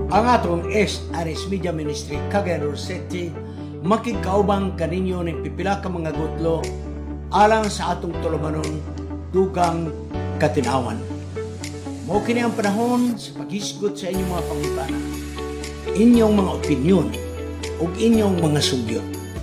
Ang atong SRS Media Ministry Cagayan de Oro City makikaubang kaninyo ng pipila ka mga gutlo alang sa atong tulumanon dugang katinawan. Mao kini ang panahon sa paghisgot sa inyong mga pangutana, inyong mga opinyon ug inyong mga sugyot.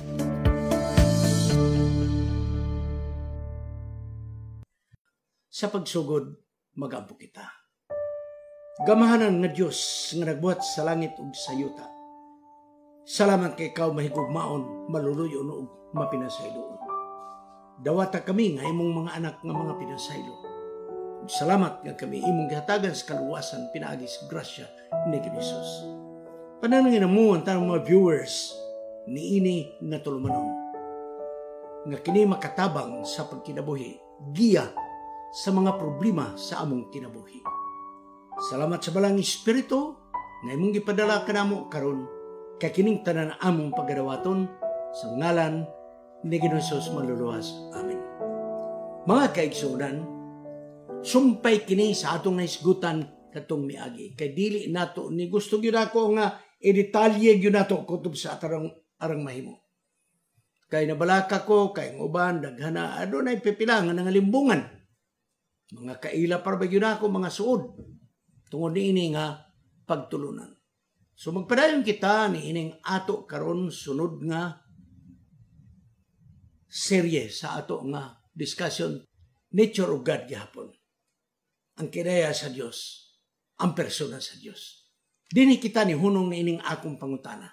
Sa pagsugod, mag-ampo kita. Gamahanan nga Dios nga nagbuhat sa langit ug sa yuta. Salamat kay ikaw mahigugmaon, maluluyon ug mapinasayloon. Dawata kami nga imong mga anak nga mga pinasaylo. Salamat nga kami imong gihatagan sa kaluwasan pinaagi sa grasya ni Jesus. Panalangin mo ang tanang mga viewers ni ini nga tulumanon. Nga kini makatabang sa pagkinabuhi, giya sa mga problema sa among kinabuhi. Salamat sa balang Espiritu na imong gipadala kanamo karon kay kining tanan among pagadawaton sa ngalan ni Jesus maluluwas. Amen. Mga kaigsunan, sumpay kini sa atong naisgutan katong miagi kay dili nato ni gusto gyud ako nga i-detalye gyud nato kutob sa arang mahimo. Kay nabalaka ko kay uban daghana adunay pipila nga nangalimbungan. Mga kaila para ba gyud ako mga suod tungod niini nga pagtulunan. So magpadayon kita ni ining ato karon sunod nga serye sa ato nga discussion nature of God gihapon. Ang kinaya sa Dios, ang persona sa Dios. Dini kita ni hunong ni ining akong pangutana.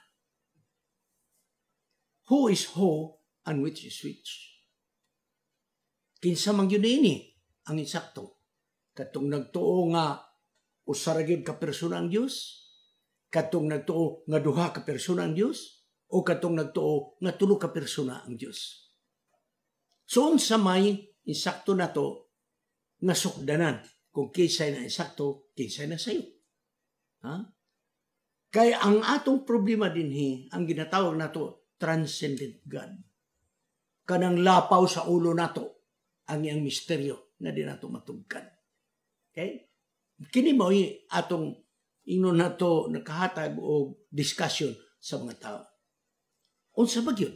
Who is who and which is which? Kinsa man gyud ini ang insakto. Katong nagtuo nga usa ra gyud ka persona ang Dios, katong nagtuo nga duha ka persona ang Dios, o katong nagtuo nga tulo ka persona ang Dios. So unsa may insakto nato nga sukdanan kung kinsay na insakto, kinsay na sayo. Ha? Kaya ang atong problema dinhi ang ginatawag nato transcendent God. Kanang lapaw sa ulo nato ang iyang misteryo na di nato matugkan. Okay? Kini mo atong ingnon nato nakahatag o discussion sa mga tao. Unsa ba gyud?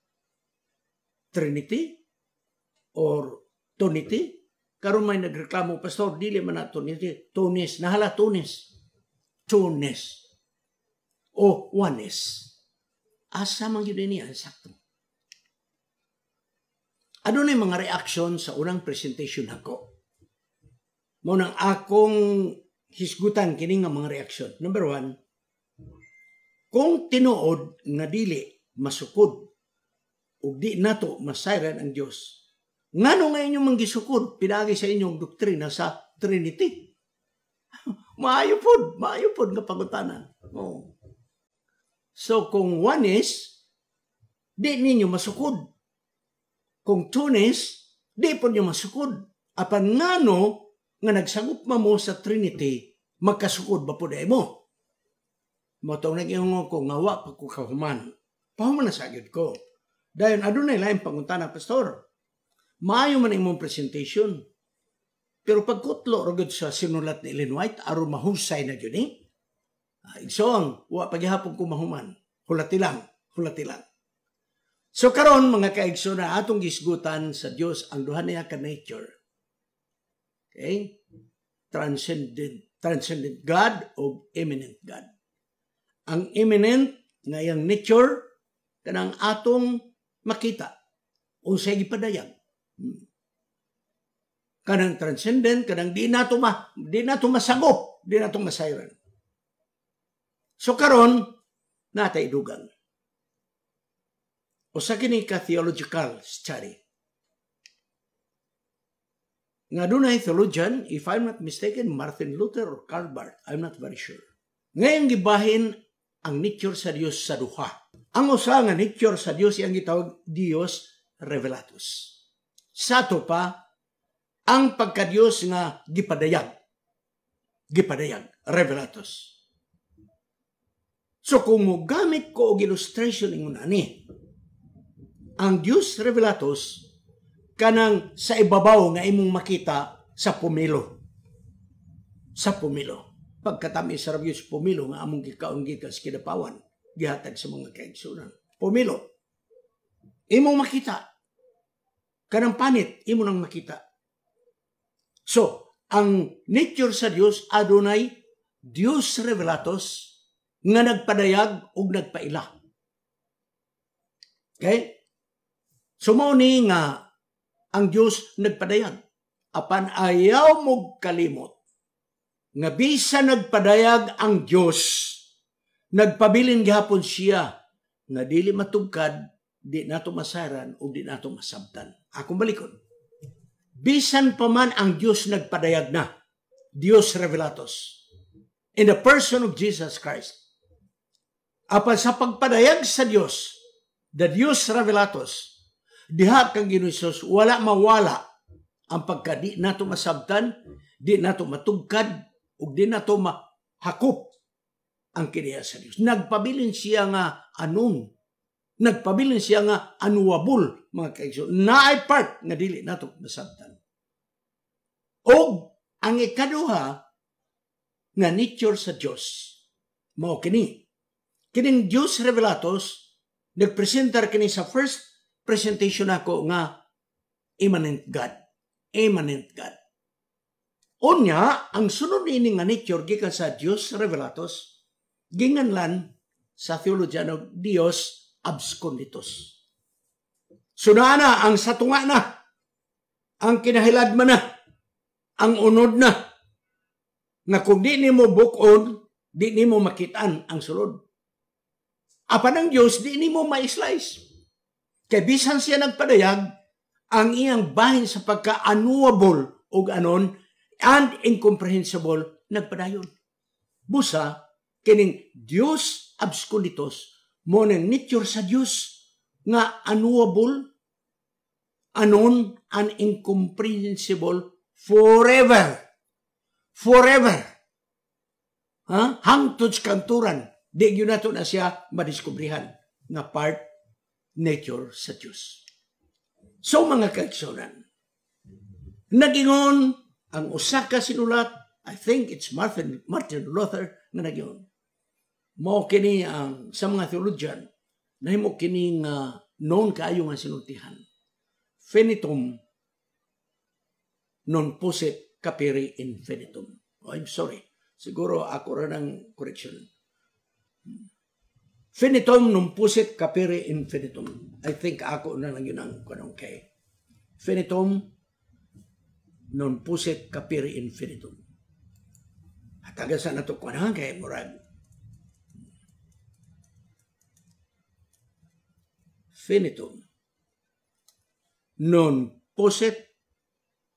Trinity or Trinity? Karon may nagreklamo, pastor, dili man na Trinity, Tunis, nahala Tunis. Tunis. O oneness. Asa man gyud ini ang sakto? Ano na mga reaction sa unang presentation nako? Mao nang akong hisgutan kini nga mga reaksyon. Number 1, kung tinuod nga dili masukod ug di nato masayran ang Dios, ngano nga inyong manggisukod pinagi sa inyong doktrina sa Trinity? maayo pod nga pangutanan. Oh. So kung oneness, di ninyo masukod. Kung tunis, di po nyo masukod. Apan ngano nga nagsagup mo sa Trinity, magkasukod ba po dahil mo? Matong nag-iungo ko, ngawa pa ko kahuman. Pahuman na sagyod ko. Dahil adunay laing pangutana, pastor. Maayo man imong presentation. Pero pagkutlo, ragod sa sinulat ni Ellen White, aron mahusay na yun eh. Igsong, wa paghihapon ko mahuman. Hulati lang. So karon mga kaigso na atong gisgutan sa Dios ang duha niya ka nature. Okay? Transcendent God o immanent God. Ang immanent nga yang nature kanang atong makita unsay gipadayag. Kanang transcendent kanang di nato masagop, di nato masayran. So karon natay dugang. Usa kini ka theological study. Nga dunay theologian, if I'm not mistaken, Martin Luther or Karl Barth, I'm not very sure. Ngayong gibahin ang nature sa Dios sa duha. Ang usa nga nature sa Dios iyang gitawag Dios Revelatus. Sa to pa ang pagka-Dios nga gipadayag, Revelatus. So kung mo gamit ko og illustration ingon ani, ang Dios Revelatus kanang sa ibabaw nga imong makita sa pumilo. pagkatami sa Diyos pumilo nga among gikaon gikas kinapawan gihatag sa mga kaigsunan. Pumilo. Imong makita. Kanang panit, imo nang makita. So, ang nature sa Dios adunay Dios revelatos nga nagpadayag ug nagpaila. Okay? So mao ni nga ang Dios nagpadayag apan ayaw mo kalimot nga bisan nagpadayag ang Dios nagpabilin gihapon siya nga dili matugkad, di nato masaran o di nato masabtan. Akong balikon. Bisan pa man ang Dios nagpadayag na, Dios revelatos, in the person of Jesus Christ. Apan sa pagpadayag sa Dios, the Dios revelatos, diha kang Ginoong Hesus wala mawala ang pagka di nato masabtan, di nato matugkad, ug di nato mahakop ang kiniya sa Dios. Nagpabilin siya nga anon. Nagpabilin siya nga anuwabol, mga kaigsoon. Naay part nga dili nato masabtan. O ang ikaduha nga nature sa Dios mao kini. Kining Dios revelatos nagpresentar kini sa first presentation ako nga immanent God. Immanent God. Unya, ang sunod ini nga nature gikan sa Dios revelatos ginganlan sa theologiano Dios absconditus. Sunana ang satunga na, ang kinahiladman na, ang unod na, nga kung di nimo bukod, di nimo makitaan ang sulod. Apan ang Diyos, di nimo ma-slice. Kaya bisan siya nagpadayag, ang iyang bahin sa pagka-unknowable o anon and incomprehensible nagpadayon. Busa, kining Diyos absconditus, mo ng nature sa Diyos nga unknowable, anon, and incomprehensible forever. Forever. Hangtod sa kanturan, di yun nato na siya madiskubrihan nga part nature sa Diyos. So mga kaigsunan, nagingon ang usa ka sinulat, I think it's Martin Luther nga nagingon. Mao kini ang sa mga theologian nahimo kini nga known kaayo nga sinultihan. Finitum non posset capere infinitum. Oh, I'm sorry. Siguro ako ra ng correction. Finitum non posset capere infinitum. I think ako na lang yun ang kanong kay. Finitum non posset capere infinitum. Hataga sa nato kuan kay murag finitum non posset